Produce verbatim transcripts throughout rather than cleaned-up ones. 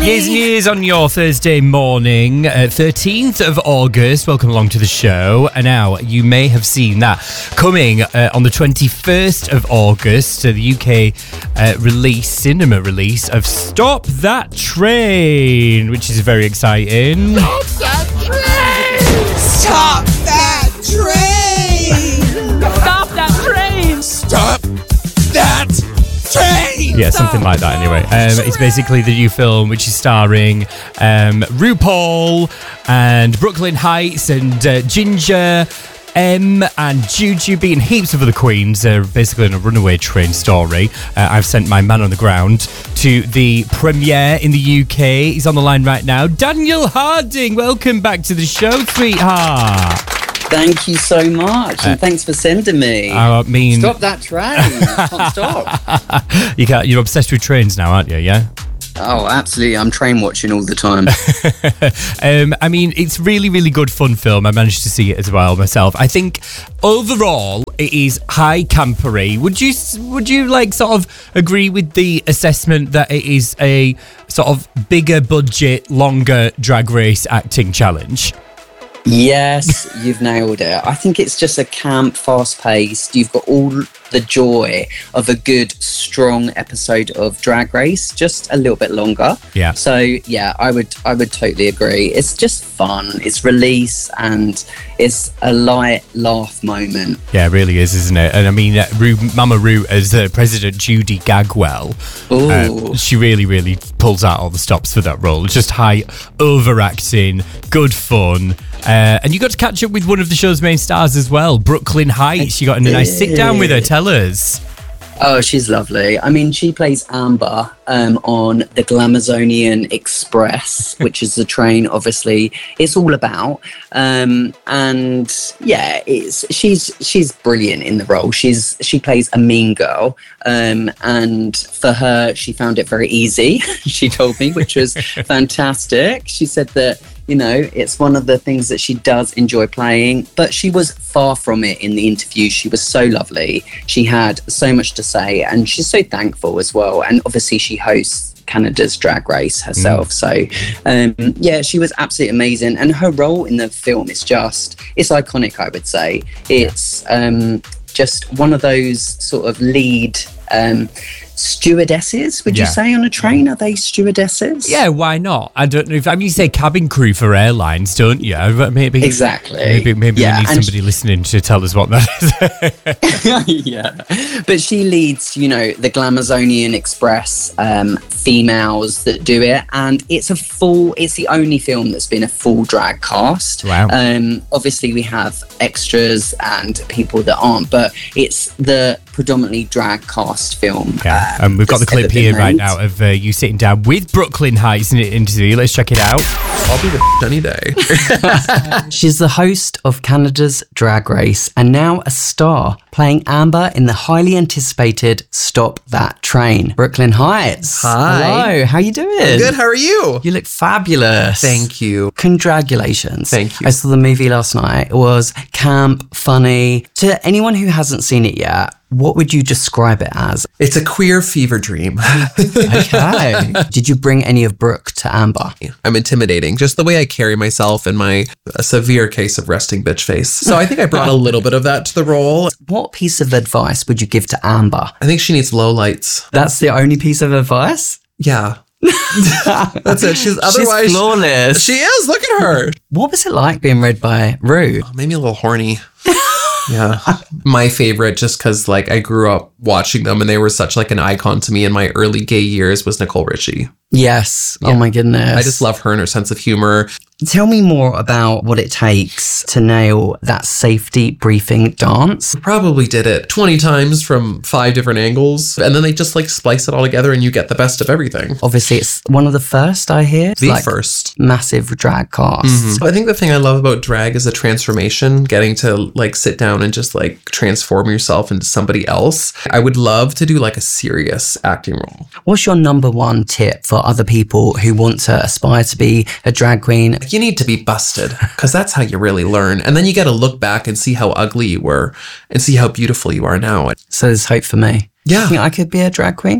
Years and years on your Thursday morning, uh, thirteenth of August. Welcome along to the show. And now, you may have seen that coming uh, on the twenty-first of August, to the U K uh, release, cinema release of Stop That Train, which is very exciting. Stop that train! Stop that train! Stop that train! Stop that train! Yeah, something like that anyway. Um, it's basically the new film which is starring um, RuPaul and Brooklyn Heights and uh, Ginger, M and Jujubee and heaps of other queens. They're basically in a runaway train story. Uh, I've sent my man on the ground to the premiere in the U K. He's on the line right now. Daniel Harding, welcome back to the show, sweetheart. Thank you so much, and uh, thanks for sending me. I mean, stop that train! I can't stop. You can't, you're obsessed with trains now, aren't you? Yeah. Oh, absolutely. I'm train watching all the time. um, I mean, it's really, really good fun film. I managed to see it as well myself. I think overall it is high campery. Would you, would you like sort of agree with the assessment that it is a sort of bigger budget, longer Drag Race acting challenge? Yes, you've nailed it. I think it's just a camp, fast-paced. You've got all the joy of a good, strong episode of Drag Race, just a little bit longer. Yeah. So yeah, I would, I would totally agree. It's just fun. It's release and it's a light laugh moment. Yeah, it really is, isn't it? And I mean, uh, Ru, Mama Ru as uh, President Judy Gagwell, uh, she really, really pulls out all the stops for that role. It's just high overacting, good fun. Uh, and you got to catch up with one of the show's main stars as well, Brooklyn Heights. You got a nice sit down with her. Tell us. Oh, she's lovely. I mean, she plays Amber um, on the Glamazonian Express, which is the train, obviously, it's all about. Um, and yeah, it's she's she's brilliant in the role. She's she plays a mean girl, um, and for her, she found it very easy. She told me, which was fantastic. She said that, you know, it's one of the things that she does enjoy playing, but she was far from it in the interview. She was so lovely. She had so much to say, and she's so thankful as well. And obviously she hosts Canada's Drag Race herself. Mm. So, um, yeah, she was absolutely amazing. And her role in the film is just, it's iconic, I would say. It's um, just one of those sort of lead um stewardesses, would yeah. you say, on a train? Are they stewardesses? Yeah, why not? I don't know if, I mean, you say cabin crew for airlines, don't you? But maybe exactly. Maybe maybe yeah, we need somebody she, listening to tell us what that is. Yeah, but she leads, you know, the Glamazonian Express um, females that do it, and it's a full. It's the only film that's been a full drag cast. Wow. Um, obviously, we have extras and people that aren't, but it's the predominantly drag cast film. Yeah. And um, we've got the clip here right now of uh, you sitting down with Brooklyn Heights in an interview. Let's check it out. I'll be the any day. She's the host of Canada's Drag Race and now a star, playing Amber in the highly anticipated Stop That Train. Brooklyn Heights. Hi. Hello. How you doing? I'm good. How are you? You look fabulous. Thank you. Congratulations. Thank you. I saw the movie last night. It was camp, funny. To anyone who hasn't seen it yet, what would you describe it as? It's a queer fever dream. Okay. Did you bring any of Brooke to Amber? I'm intimidating. Just the way I carry myself and my a severe case of resting bitch face. So I think I brought a little bit of that to the role. What piece of advice would you give to Amber? I think she needs lowlights. That's the only piece of advice? Yeah. That's it. She's otherwise She's flawless. She is. Look at her. What was it like being read by Ru? Oh, made me a little horny. Yeah. My favorite, just because like I grew up watching them and they were such like an icon to me in my early gay years, was Nicole Richie. Yes. Yeah. Oh my goodness. I just love her and her sense of humor. Tell me more about what it takes to nail that safety briefing dance. Probably did it twenty times from five different angles. And then they just like splice it all together and you get the best of everything. Obviously, it's one of the first I hear. The like, first. Massive drag cast. Mm-hmm. I think the thing I love about drag is a transformation, getting to like sit down and just like transform yourself into somebody else. I would love to do like a serious acting role. What's your number one tip for other people who want to aspire to be a drag queen? You need to be busted, because that's how you really learn. And then you got to look back and see how ugly you were and see how beautiful you are now. So there's hope for me. Yeah. You think I could be a drag queen?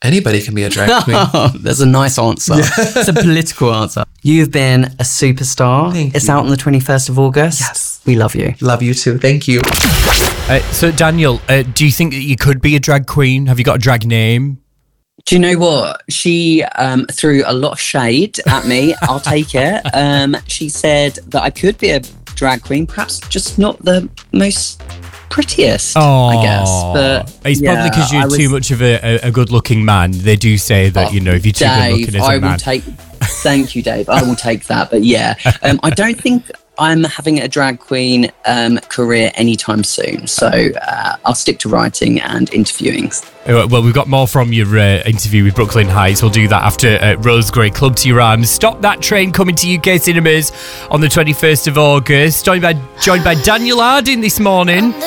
Anybody can be a drag queen. There's a nice answer. It's a political answer. You've been a superstar. Thank it's you. out on the twenty-first of August. Yes. We love you. Love you too. Thank you. Uh, so, Daniel, uh, do you think that you could be a drag queen? Have you got a drag name? Do you know what? She um, threw a lot of shade at me. I'll take it. Um, she said that I could be a drag queen, perhaps just not the most prettiest, Oh, I guess. But it's yeah, probably because you're I was- too much of a, a, a good-looking man. They do say that, Oh, you know, if you're too Dave, good-looking as I a man. will take. Thank you, Dave. I will take that. But yeah, um, I don't think I'm having a drag queen um, career anytime soon. So uh, I'll stick to writing and interviewing. Uh, Well, we've got more from your uh, interview with Brooklyn Heights. We'll do that after uh, Rose Grey, Club to Your Arms. Stop That Train coming to U K cinemas on the twenty-first of August. Joined by, joined by Daniel Harding this morning.